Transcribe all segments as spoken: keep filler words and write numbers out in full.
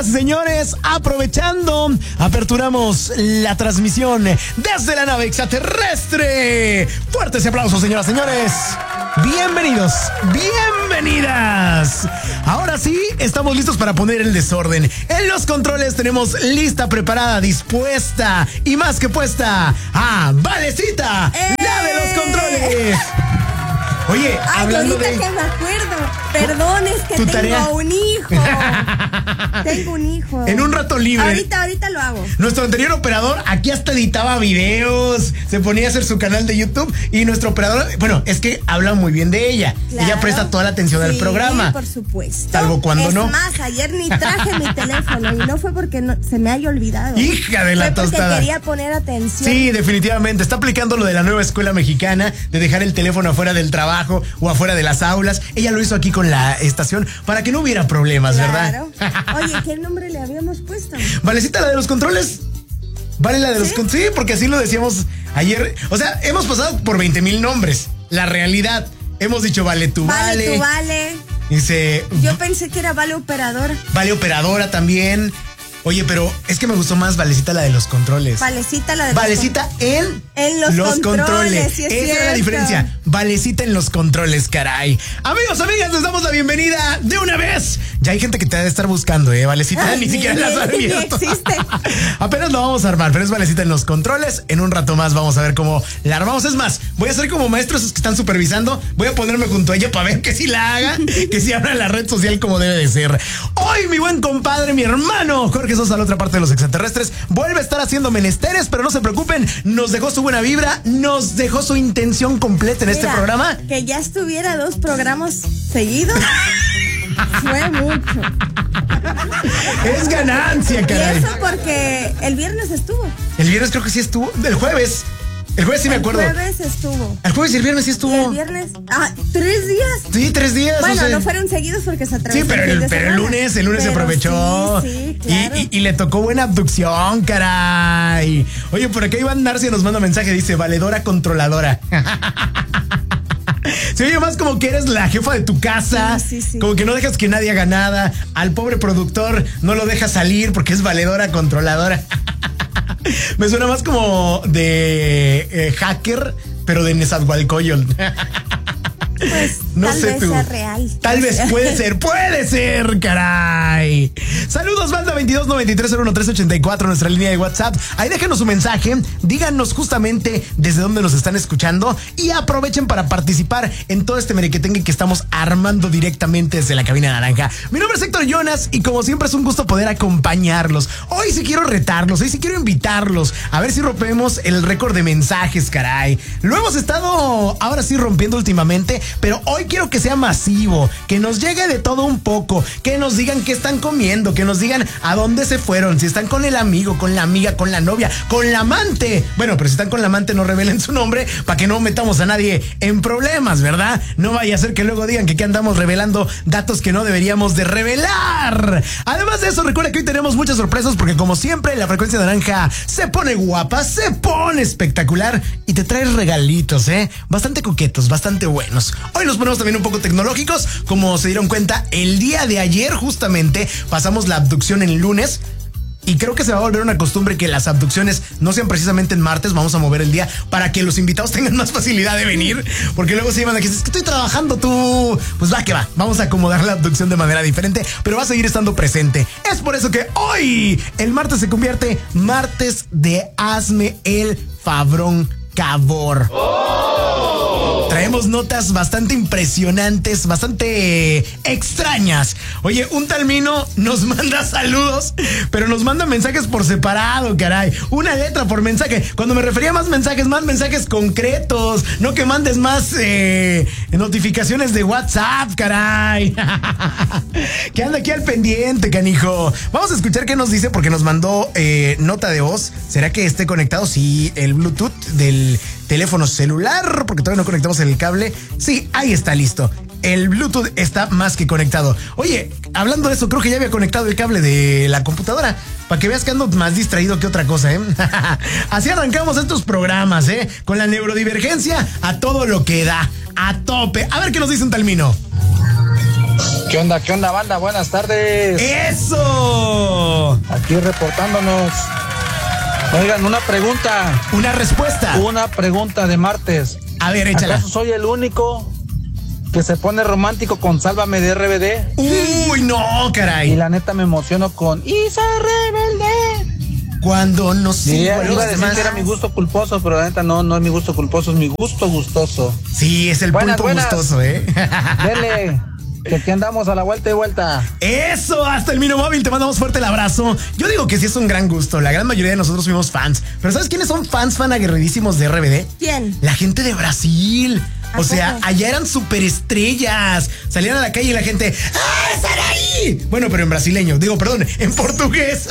Señoras y señores, aprovechando, aperturamos la transmisión desde la nave extraterrestre. Fuertes aplausos, señoras y señores. Bienvenidos, bienvenidas. Ahora sí, estamos listos para poner el desorden. En los controles tenemos lista, preparada, dispuesta y más que puesta a Valecita, ¡eh! La de los controles. Oye, Ay, hablando ahorita de... que me acuerdo. Perdón, es que tengo tarea? un hijo. Tengo un hijo. En un rato libre. Ahorita, ahorita lo hago. Nuestro anterior operador aquí hasta editaba videos, se ponía a hacer su canal de YouTube y nuestro operador, bueno, es que habla muy bien de ella. Claro. Ella presta toda la atención sí, al programa. por supuesto. Salvo cuando es no. Es más, ayer ni traje mi teléfono y no fue porque no, se me haya olvidado. Hija de la fue porque tostada. quería poner atención. Sí, definitivamente. Está aplicando lo de la nueva escuela mexicana, de dejar el teléfono afuera del trabajo o afuera de las aulas. Ella lo hizo aquí con la estación para que no hubiera problemas, claro. ¿verdad? Oye, ¿qué nombre le habíamos puesto? Valecita, la de los controles. Vale, la de los ¿Sí? controles. Sí, porque así lo decíamos ayer. O sea, hemos pasado por veinte mil nombres. La realidad. Hemos dicho vale tú vale. Vale tú vale. Dice. Yo pensé que era vale operadora. Vale operadora también. Oye, pero es que me gustó más Valecita, la de los controles. Valecita, la de Valecita los en, en los, los controles. controles. Sí, es esa cierto. es la diferencia. Valecita en los controles, caray. Amigos, amigas, les damos la bienvenida de una vez. Ya hay gente que te debe estar buscando, ¿eh? Valecita, Ay, ni ni, siquiera ni, la has abierto. Ni existe. Apenas lo vamos a armar, pero es Valecita en los controles. En un rato más vamos a ver cómo la armamos. Es más, voy a ser como maestro esos que están supervisando. Voy a ponerme junto a ella para ver que sí la haga, que sí abra la red social como debe de ser. Hoy, mi buen compadre, mi hermano Jorge Sosa, la otra parte de los extraterrestres, vuelve a estar haciendo menesteres, pero no se preocupen, nos dejó su buena vibra, nos dejó su intención completa en Mira, este programa. Que ya estuviera dos programas seguidos fue mucho. Es ganancia, caray. Y eso porque el viernes estuvo. El viernes creo que sí estuvo, el jueves. El jueves sí me acuerdo. El jueves estuvo. El jueves y el viernes sí estuvo. ¿Y el viernes? Ah, ¿tres días? Sí, tres días. Bueno, o sea, no fueron seguidos porque se atravesó. Sí, pero el, pero el lunes, el lunes pero se aprovechó. Sí, sí, claro. y, y, y le tocó buena abducción, caray. Oye, por acá Iván Narcia nos manda mensaje, dice, valedora controladora. Se oye más como que eres la jefa de tu casa, sí, sí, sí. Como que no dejas que nadie haga nada. Al pobre productor no lo dejas salir porque es valedora controladora. Me suena más como de eh, hacker, pero de Nezahualcóyotl. Pues no tal sé vez tú. sea real. Tal vez puede ser, puede ser, caray. Saludos, banda veintidós noventa y tres cero uno tres ochenta y cuatro, nuestra línea de WhatsApp. Ahí déjenos su mensaje, díganos justamente desde dónde nos están escuchando y aprovechen para participar en todo este merequetengue que estamos armando directamente desde la cabina naranja. Mi nombre es Héctor Jonas y como siempre es un gusto poder acompañarlos. Hoy sí quiero retarlos, hoy sí quiero invitarlos a ver si rompemos el récord de mensajes, caray. Lo hemos estado ahora sí rompiendo últimamente, pero hoy quiero que sea masivo, que nos llegue de todo un poco, que nos digan qué están comiendo, que nos digan a dónde se fueron, si están con el amigo, con la amiga, con la novia, con la amante. Bueno, pero si están con la amante no revelen su nombre para que no metamos a nadie en problemas, ¿verdad? No vaya a ser que luego digan que aquí andamos revelando datos que no deberíamos de revelar. Además de eso, recuerda que hoy tenemos muchas sorpresas porque como siempre la frecuencia naranja se pone guapa, se pone espectacular y te trae regalitos, ¿eh? Bastante coquetos, bastante buenos. Hoy nos ponemos también un poco tecnológicos. Como se dieron cuenta, el día de ayer justamente pasamos la abducción en lunes. Y creo que se va a volver una costumbre que las abducciones no sean precisamente en martes. Vamos a mover el día para que los invitados tengan más facilidad de venir. Porque luego se llevan aquí, es que estoy trabajando tú. Pues va que va, vamos a acomodar la abducción de manera diferente, pero va a seguir estando presente. Es por eso que hoy el martes se convierte martes de Hazme el Fabrón Cabor. Traemos notas bastante impresionantes, bastante extrañas. Oye, un tal Mino nos manda saludos, pero nos manda mensajes por separado, caray. Una letra por mensaje. Cuando me refería a más mensajes, más mensajes concretos. No que mandes más eh, notificaciones de WhatsApp, caray. Que anda aquí al pendiente, canijo. Vamos a escuchar qué nos dice porque nos mandó eh, nota de voz. ¿Será que esté conectado? Sí, el Bluetooth del teléfono celular, porque todavía no conectamos el cable. Sí, ahí está listo. El Bluetooth está más que conectado. Oye, hablando de eso, creo que ya había conectado el cable de la computadora. Para que veas que ando más distraído que otra cosa, ¿eh? Así arrancamos estos programas, ¿eh? Con la neurodivergencia a todo lo que da. A tope. A ver qué nos dice un tal Mino. ¿Qué onda, qué onda, banda? Buenas tardes. ¡Eso! Aquí reportándonos. Oigan, una pregunta. Una respuesta. Una pregunta de martes. A ver, échala. ¿Acaso soy el único que se pone romántico con Sálvame de R B D? Uy, no, caray. Y la neta me emociono con Y soy rebelde. Cuando no sigo Sí, a iba los a decir demás. que era mi gusto culposo, pero la neta no, no es mi gusto culposo, es mi gusto gustoso. Sí, es el Buenas, punto buenas. gustoso, ¿eh? Dele, que aquí andamos a la vuelta y vuelta. Eso, hasta el Mino Móvil, te mandamos fuerte el abrazo. Yo digo que sí es un gran gusto, la gran mayoría de nosotros fuimos fans. Pero ¿sabes quiénes son fans fan aguerridísimos de R B D? ¿Quién? La gente de Brasil. ¿A O sea, poco? allá eran superestrellas. Salían a la calle y la gente, ¡ah, están ahí! Bueno, pero en brasileño, digo, perdón, en portugués.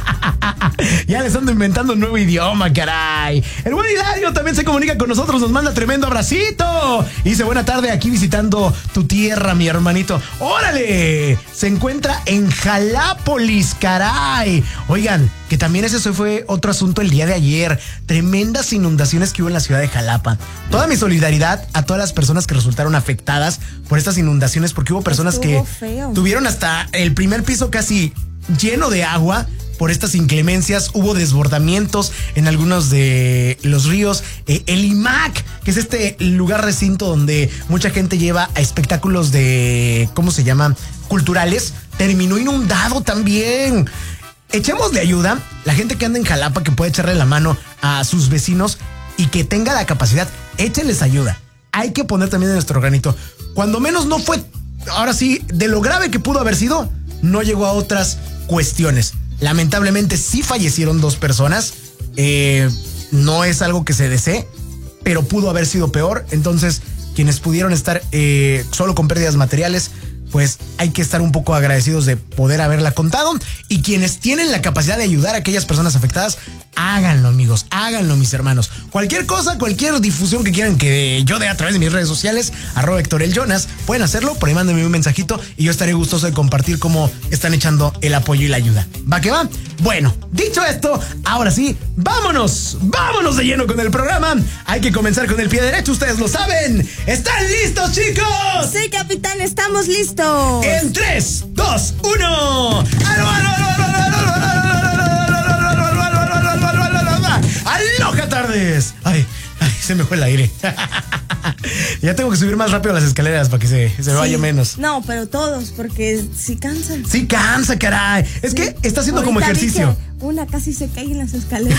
Ya les ando inventando un nuevo idioma, caray. El buen Hilario también se comunica con nosotros, nos manda tremendo abracito. Y dice, buena tarde, aquí visitando tu tierra, mi hermanito. ¡Órale! Se encuentra en Jalápolis, caray. Oigan, que también ese fue otro asunto el día de ayer. Tremendas inundaciones que hubo en la ciudad de Jalapa. Toda mi solidaridad a todas las personas que resultaron afectadas por estas inundaciones, porque hubo personas Estuvo que feo. tuvieron hasta el primer piso casi lleno de agua por estas inclemencias. Hubo desbordamientos en algunos de los ríos. Eh, el I M A C, que es este lugar recinto donde mucha gente lleva a espectáculos de, ¿cómo se llama? Culturales, terminó inundado también. Echemos de ayuda la gente que anda en Jalapa, que puede echarle la mano a sus vecinos y que tenga la capacidad, échenles ayuda. Hay que poner también de nuestro granito. Cuando menos no fue, ahora sí, de lo grave que pudo haber sido, no llegó a otras cuestiones. Lamentablemente sí fallecieron dos personas. Eh, no es algo que se desee, pero pudo haber sido peor. Entonces, quienes pudieron estar eh, solo con pérdidas materiales, pues hay que estar un poco agradecidos de poder haberla contado. Y quienes tienen la capacidad de ayudar a aquellas personas afectadas, háganlo, amigos, háganlo, mis hermanos. Cualquier cosa, cualquier difusión que quieran que yo dé a través de mis redes sociales, arroba Héctor el Jonas, pueden hacerlo, por ahí mándenme un mensajito y yo estaré gustoso de compartir cómo están echando el apoyo y la ayuda. ¿Va que va? Bueno, dicho esto, ahora sí, vámonos, vámonos de lleno con el programa. Hay que comenzar con el pie derecho, ustedes lo saben. ¿Están listos, chicos? Sí, capitán, estamos listos. En tres, dos, uno. ¡Aloha, tardes! Ay, ay, se me fue el aire. Ya tengo que subir más rápido las escaleras para que se, se Sí. vaya menos. No, pero todos, porque sí cansan. Sí, cansa, caray. Es Sí. que está haciendo Ahorita como vi ejercicio. que una casi se cae en las escaleras.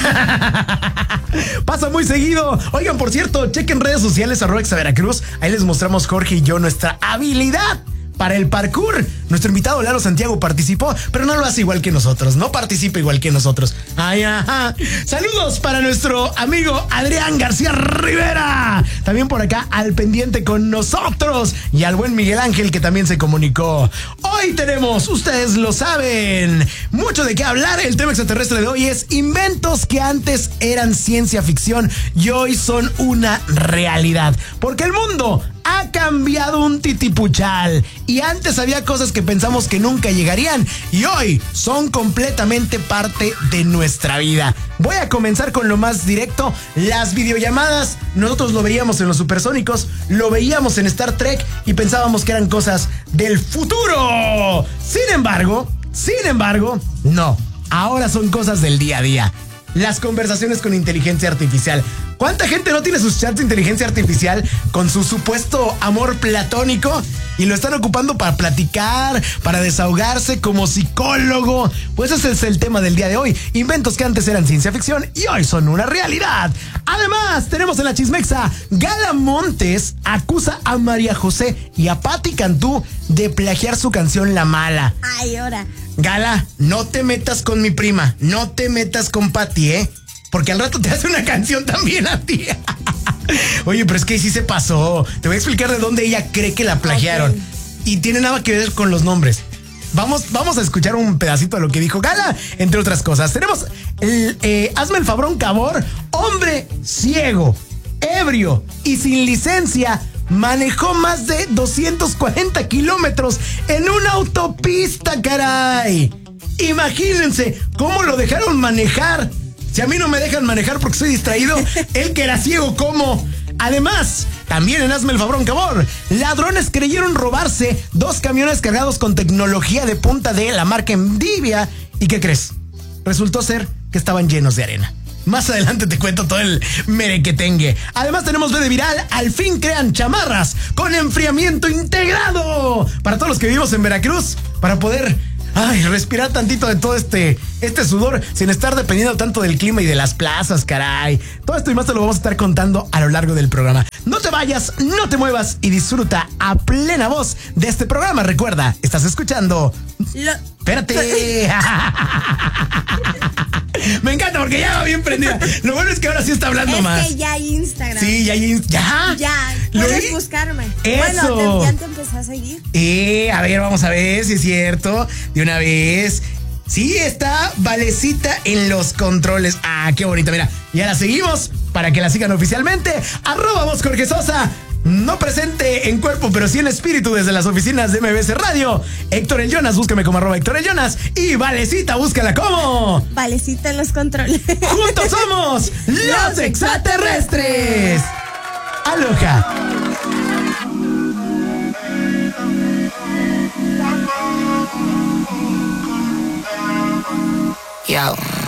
Pasa muy seguido. Oigan, por cierto, chequen redes sociales arroba Exa Veracruz. Ahí les mostramos Jorge y yo nuestra habilidad para el parkour. Nuestro invitado Lalo Santiago participó, pero no lo hace igual que nosotros. No participa igual que nosotros. Ay, ajá. Saludos para nuestro amigo Adrián García Rivera. También por acá al pendiente con nosotros. Y al buen Miguel Ángel, que también se comunicó. Hoy tenemos, ustedes lo saben, mucho de qué hablar. El tema extraterrestre de hoy es inventos que antes eran ciencia ficción y hoy son una realidad. Porque el mundo ha cambiado un titipuchal y antes había cosas que pensamos que nunca llegarían y hoy son completamente parte de nuestra vida. Voy a comenzar con lo más directo, las videollamadas. Nosotros lo veíamos en los supersónicos, lo veíamos en Star Trek y pensábamos que eran cosas del futuro. Sin embargo, sin embargo, no, ahora son cosas del día a día. Las conversaciones con inteligencia artificial. ¿Cuánta gente no tiene sus chats de inteligencia artificial con su supuesto amor platónico y lo están ocupando para platicar, para desahogarse como psicólogo? Pues ese es el tema del día de hoy. Inventos que antes eran ciencia ficción y hoy son una realidad. Además, tenemos en la chismexa, Gala Montes acusa a María José y a Patti Cantú de plagiar su canción La Mala. Ay, ahora. Gala, no te metas con mi prima, no te metas con Patti, ¿eh? Porque al rato te hace una canción también a ti. Oye, pero es que sí se pasó. Te voy a explicar de dónde ella cree que la plagiaron. Okay. Y tiene nada que ver con los nombres. Vamos, vamos a escuchar un pedacito de lo que dijo Gala, entre otras cosas. Tenemos el, eh, hazme el fabrón, cabor, hombre ciego, ebrio y sin licencia. Manejó más de doscientos cuarenta kilómetros en una autopista, caray. Imagínense cómo lo dejaron manejar. Si a mí no me dejan manejar porque soy distraído, él que era ciego, ¿cómo? Además, También en Hazme el Fabrón Cabor, ladrones creyeron robarse dos camiones cargados con tecnología de punta de la marca Endivia. ¿Y qué crees? Resultó ser que estaban llenos de arena. Más adelante te cuento todo el merequetengue. Además tenemos B de viral, al fin crean chamarras con enfriamiento integrado para todos los que vivimos en Veracruz, para poder, ay, respirar tantito de todo este, este sudor sin estar dependiendo tanto del clima y de las plazas, caray. Todo esto y más te lo vamos a estar contando a lo largo del programa. No te vayas, no te muevas y disfruta a plena voz de este programa. Recuerda, estás escuchando... Lo... Espérate. Me encanta porque ya va bien prendida. Lo bueno es que ahora sí está hablando es más. Es que ya hay Instagram. Sí, ya hay Instagram. Ya. Ya, puedes buscarme. Eso. Bueno, te, ya te empecé a seguir. Eh, a ver, vamos a ver si es cierto. De una vez. Sí, está Valecita en los controles. Ah, qué bonita, mira. Ya la seguimos para que la sigan oficialmente. Arroba Voz Jorge Sosa. No presente en cuerpo, pero sí en espíritu desde las oficinas de M B C Radio. Héctor El Jonas, búscame como arroba Héctor El Jonas. Y Valecita, búscala como Valecita en los controles. Juntos somos los extraterrestres. Aloha. Yo.